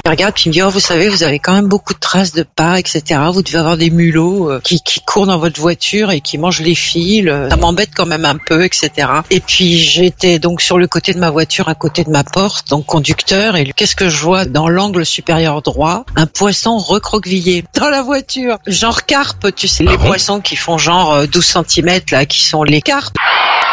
Il regarde puis il me dit, oh, vous savez, vous avez quand même beaucoup de traces de pas, etc. Vous devez avoir des mulots qui courent dans votre voiture et qui mangent les fils. Ça m'embête quand même un peu, etc. Et puis j'étais donc sur le côté de ma voiture, à côté de ma porte, donc conducteur. Et qu'est-ce que je vois dans l'angle supérieur droit? Un poisson recroquevillé dans la voiture. Genre carpe, tu sais, les poissons qui font genre 12 cm là, qui sont les carpes.